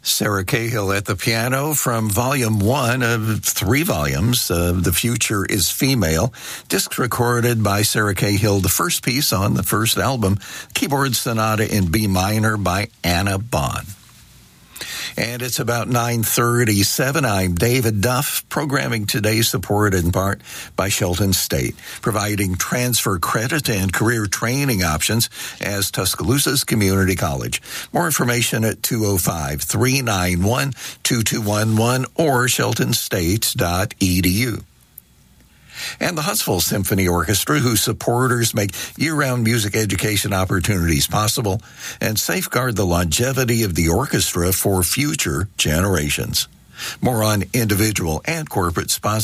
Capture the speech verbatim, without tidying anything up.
Sarah Cahill at the piano from volume one of three volumes. Uh, The Future is Female. Discs recorded by Sarah Cahill. The first piece on the first album, Keyboard Sonata in B minor by Anna Bond. And it's about nine thirty-seven. I'm David Duff. Programming today supported in part by Shelton State, providing transfer credit and career training options as Tuscaloosa's community college. More information at two oh five, three nine one, two two one one or shelton state dot e d u. And the Huntsville Symphony Orchestra, whose supporters make year-round music education opportunities possible and safeguard the longevity of the orchestra for future generations. More on individual and corporate sponsorships